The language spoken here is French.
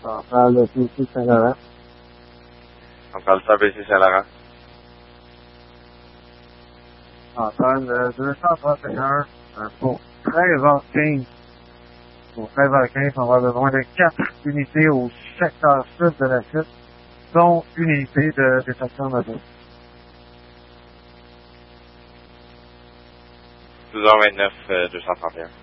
Centrale de PC Saint-Laurent. Centrale ABC Saint-Laurent. Centrale 231 pour 13h15. Pour 13h15, on va avoir besoin de 4 unités au secteur sud de la site, dont une unité de détection moto. 12h29, 231.